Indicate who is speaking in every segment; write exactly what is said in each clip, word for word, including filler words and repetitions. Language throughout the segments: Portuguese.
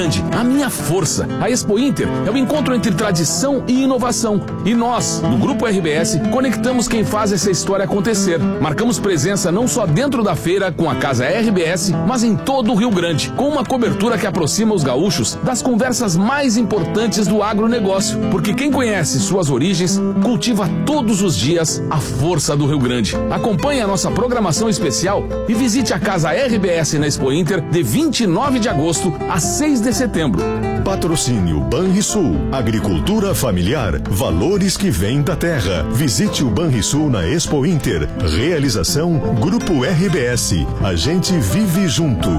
Speaker 1: Grande, a minha força. A Expo Inter é o encontro entre tradição e inovação. E nós, do Grupo R B S, conectamos quem faz essa história acontecer. Marcamos presença não só dentro da feira com a Casa R B S, mas em todo o Rio Grande, com uma cobertura que aproxima os gaúchos das conversas mais importantes do agronegócio. Porque quem conhece suas origens, cultiva todos os dias a força do Rio Grande. Acompanhe a nossa programação especial e visite a Casa R B S na Expo Inter de vinte e nove de agosto a seis de setembro.
Speaker 2: Patrocínio Banrisul, agricultura familiar, valores que vêm da terra. Visite o Banrisul na Expo Inter. Realização Grupo R B S. A gente vive junto.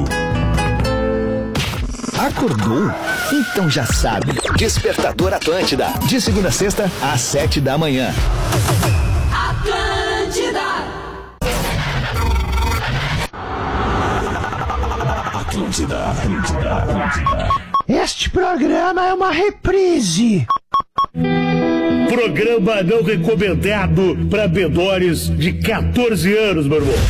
Speaker 3: Acordou? Então já sabe. Despertador Atlântida. De segunda a sexta, às sete da manhã.
Speaker 4: Atlântida.
Speaker 2: Atlântida, Atlântida, Atlântida.
Speaker 5: Este programa é uma reprise.
Speaker 6: Programa não recomendado para menores de quatorze anos, meu irmão.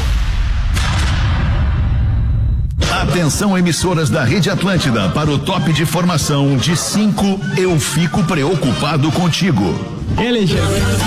Speaker 7: Atenção, emissoras da Rede Atlântida, para o top de formação de cinco. Eu fico preocupado contigo.
Speaker 8: Ele já.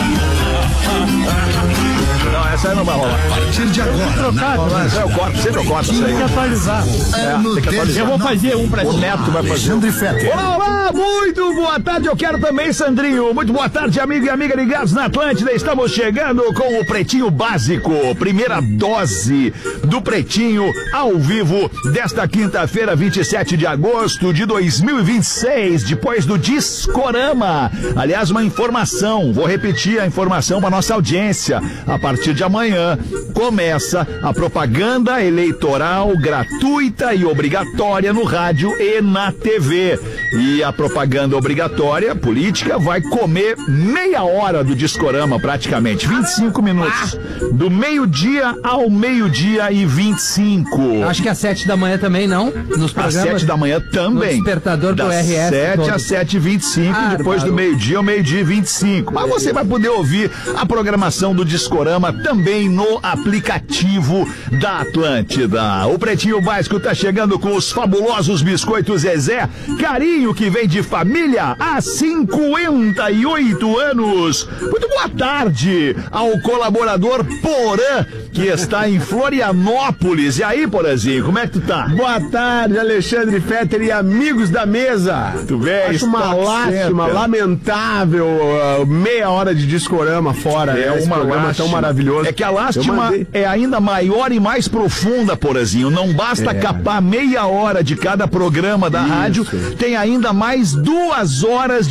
Speaker 9: Não, essa aí não vai rolar.
Speaker 7: A partir de agora.
Speaker 9: Trocado, né? Eu corto, sempre eu corto isso aí.
Speaker 8: Tem que atualizar.
Speaker 9: É, tem que atualizar.
Speaker 8: Eu vou fazer um pra
Speaker 9: O Neto vai fazer.
Speaker 7: Alexandre Fetter.
Speaker 9: Olá, olá, muito boa tarde. Eu quero também, Sandrinho. Muito boa tarde, amigo e amiga ligados na Atlântida. Estamos chegando com o Pretinho Básico. Primeira dose do Pretinho ao vivo desta quinta-feira, vinte e sete de agosto de dois mil e vinte e seis, depois do Discorama. Aliás, uma informação. Vou repetir a informação para nossa audiência. A partir de amanhã começa a propaganda eleitoral gratuita e obrigatória no rádio e na T V. E a propaganda obrigatória política vai comer meia hora do Discorama, praticamente, vinte e cinco minutos. Do meio-dia ao meio-dia e vinte e cinco.
Speaker 8: Acho que às sete da manhã também, não? Nos
Speaker 9: Às sete da manhã também.
Speaker 8: No despertador do
Speaker 9: das
Speaker 8: R S.
Speaker 9: sete às sete e vinte e cinco,
Speaker 8: Ah,
Speaker 9: depois do meio-dia ao meio-dia e vinte e cinco. Mas você vai poder ouvir a programação do Discorama também no aplicativo da Atlântida. O Pretinho Básico tá chegando com os fabulosos biscoitos Zezé, carinho que vem de família há cinquenta e oito anos. Muito boa tarde ao colaborador Porã, que está em Florianópolis. E aí, Porãzinho, como é que tu tá?
Speaker 10: Boa tarde, Alexandre Fetter e amigos da mesa.
Speaker 9: Tu vê,
Speaker 10: Acho uma lástima,
Speaker 9: sempre.
Speaker 10: lamentável, uh, meia hora de Discorama fora.
Speaker 9: É
Speaker 10: né? Esse
Speaker 9: uma
Speaker 10: programa
Speaker 9: lástima.
Speaker 10: tão maravilhoso.
Speaker 9: É que a
Speaker 10: Eu
Speaker 9: lástima
Speaker 10: mandei-
Speaker 9: é ainda maior e mais profunda, Porazinho. Não basta
Speaker 10: É.
Speaker 9: capar meia hora de cada programa da
Speaker 10: Isso.
Speaker 9: rádio, tem ainda mais duas horas